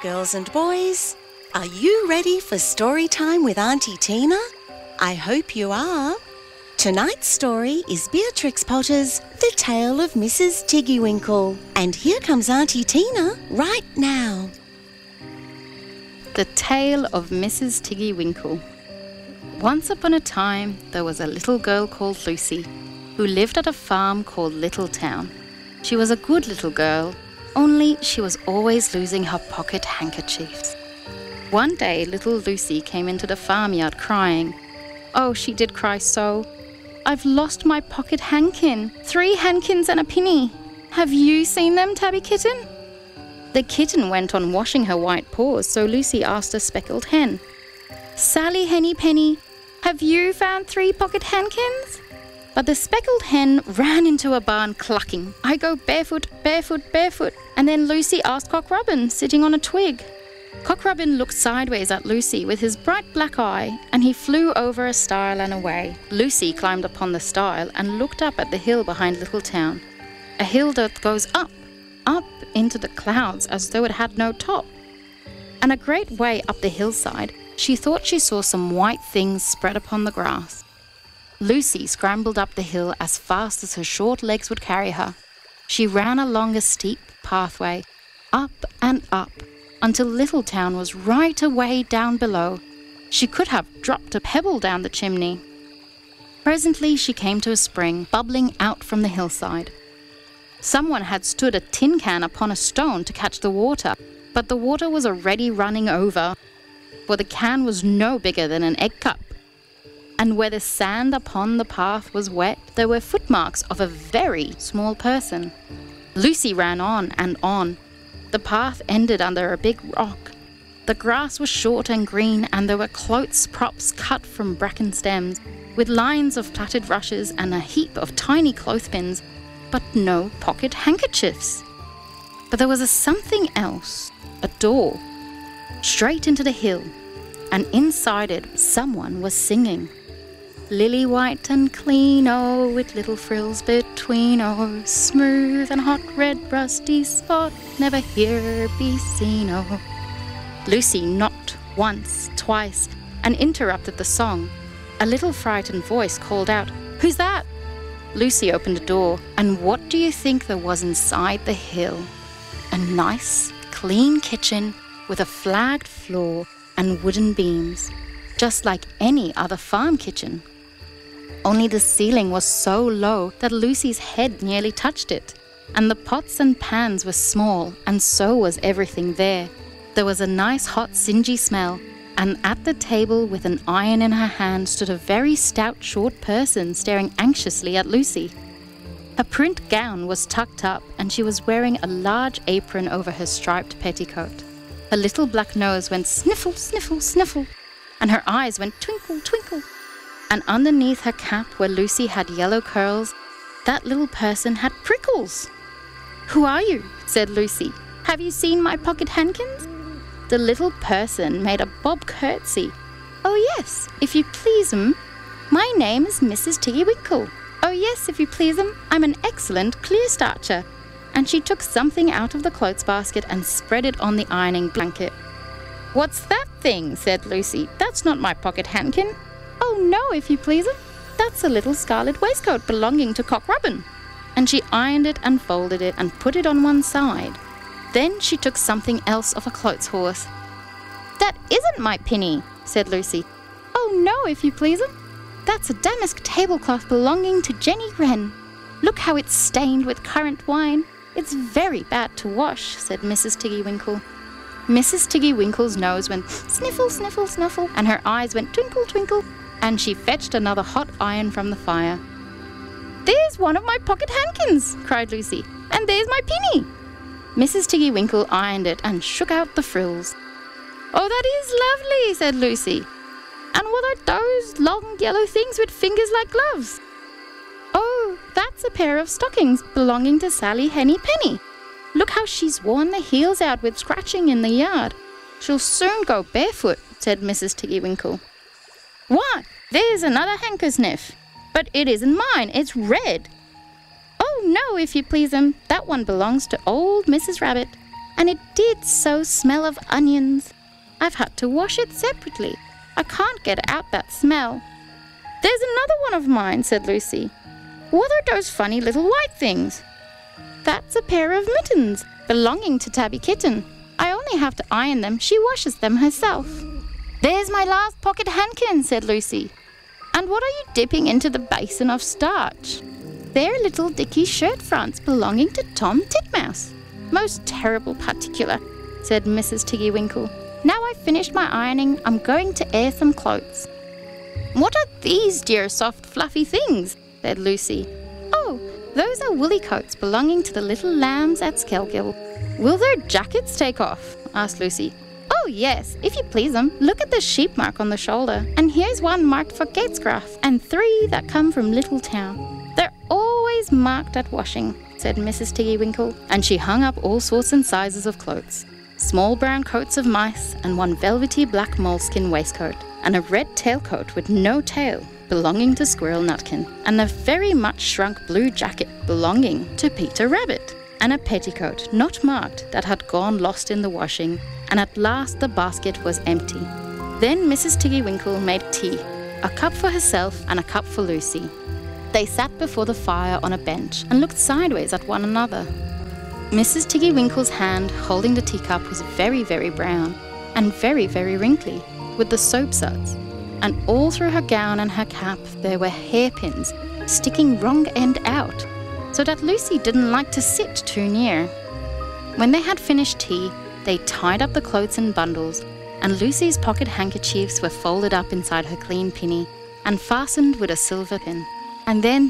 girls and boys. Are you ready for story time with Auntie Tina? I hope you are. Tonight's story is Beatrix Potter's The Tale of Mrs. Tiggywinkle. And here comes Auntie Tina right now. The Tale of Mrs. Tiggywinkle. Once upon a time, there was a little girl called Lucy, who lived at a farm called Littletown. She was a good little girl, only she was always losing her pocket handkerchiefs. One day, little Lucy came into the farmyard crying. Oh, she did cry so. I've lost my pocket handkin. 3 handkins and a penny. Have you seen them, Tabby Kitten? The kitten went on washing her white paws, so Lucy asked a speckled hen, Sally Henny Penny, have you found 3 pocket handkins? But the speckled hen ran into a barn clucking, I go barefoot, barefoot, barefoot. And then Lucy asked Cock Robin, sitting on a twig. Cock Robin looked sideways at Lucy with his bright black eye, and he flew over a stile and away. Lucy climbed upon the stile and looked up at the hill behind Littletown, a hill that goes up, up into the clouds as though it had no top. And a great way up the hillside, she thought she saw some white things spread upon the grass. Lucy scrambled up the hill as fast as her short legs would carry her. She ran along a steep pathway, up and up, until Littletown was right away down below. She could have dropped a pebble down the chimney. Presently she came to a spring bubbling out from the hillside. Someone had stood a tin can upon a stone to catch the water, but the water was already running over, for the can was no bigger than an egg cup. And where the sand upon the path was wet, there were footmarks of a very small person. Lucy ran on and on. The path ended under a big rock. The grass was short and green, and there were close props cut from bracken stems, with lines of plaited rushes and a heap of tiny clothespins, but no pocket handkerchiefs. But there was a something else, a door, straight into the hill, and inside it someone was singing. Lily white and clean, oh, with little frills between, oh, smooth and hot red rusty spot, never here be seen, oh. Lucy knocked once, twice, and interrupted the song. A little frightened voice called out, Who's that? Lucy opened the door, and what do you think there was inside the hill? A nice, clean kitchen with a flagged floor and wooden beams, just like any other farm kitchen. Only the ceiling was so low that Lucy's head nearly touched it, and the pots and pans were small, and so was everything there. There was a nice hot singy smell, and at the table with an iron in her hand stood a very stout short person staring anxiously at Lucy. Her print gown was tucked up, and she was wearing a large apron over her striped petticoat. Her little black nose went sniffle, sniffle, sniffle, and her eyes went twinkle, twinkle. And underneath her cap, where Lucy had yellow curls, that little person had prickles. Who are you? Said Lucy. Have you seen my pocket handkins? The little person made a bob curtsy. Oh yes, if you please, my name is Mrs. Tiggywinkle. Oh yes, if you please, I'm an excellent clear starcher. And she took something out of the clothes basket and spread it on the ironing blanket. What's that thing? Said Lucy. That's not my pocket handkin. Oh no, if you please, that's a little scarlet waistcoat belonging to Cock Robin. And she ironed it and folded it and put it on one side. Then she took something else off a clothes horse. That isn't my pinny, said Lucy. Oh no, if you please, that's a damask tablecloth belonging to Jenny Wren. Look how it's stained with currant wine. It's very bad to wash, said Mrs. Tiggywinkle. Mrs. Tiggywinkle's nose went sniffle, sniffle, snuffle, and her eyes went twinkle, twinkle, and she fetched another hot iron from the fire. There's one of my pocket handkins, cried Lucy, and there's my penny. Mrs. Tiggywinkle ironed it and shook out the frills. Oh, that is lovely, said Lucy. And what are those long yellow things with fingers like gloves? Oh, that's a pair of stockings belonging to Sally Henny Penny. Look how she's worn the heels out with scratching in the yard. She'll soon go barefoot, said Mrs. Tiggywinkle. Why, there's another handkersniff. But it isn't mine, it's red. Oh no, if you please, that one belongs to old Mrs. Rabbit. and it did so smell of onions. I've had to wash it separately. I can't get out that smell." "There's another one of mine," said Lucy. "What are those funny little white things?" "That's a pair of mittens belonging to Tabby Kitten. I only have to iron them. She washes them herself." "There's my last pocket handkin," said Lucy. "And what are you dipping into the basin of starch?" "They're little Dicky shirt fronts belonging to Tom Titmouse." "Most terrible particular," said Mrs. Tiggy Winkle. "Now I've finished my ironing, I'm going to air some clothes." "What are these dear soft fluffy things?" said Lucy. "Oh, those are woolly coats belonging to the little lambs at Skelgill." "Will their jackets take off?" asked Lucy. "Oh yes, if you please 'em. Look at the sheep mark on the shoulder, and here's one marked for Gatescraft, and 3 that come from Little Town. They're always marked at washing," said Mrs. Tiggy Winkle, and she hung up all sorts and sizes of clothes. Small brown coats of mice, and one velvety black moleskin waistcoat, and a red tailcoat with no tail belonging to Squirrel Nutkin, and a very much shrunk blue jacket belonging to Peter Rabbit, and a petticoat not marked that had gone lost in the washing, and at last the basket was empty. Then Mrs. Tiggy Winkle made tea, a cup for herself and a cup for Lucy. They sat before the fire on a bench and looked sideways at one another. Mrs. Tiggy Winkle's hand holding the teacup was very, very brown and very, very wrinkly, with the soap suds, and all through her gown and her cap there were hairpins sticking wrong end out, so that Lucy didn't like to sit too near. When they had finished tea, they tied up the clothes in bundles, and Lucy's pocket handkerchiefs were folded up inside her clean pinny and fastened with a silver pin. And then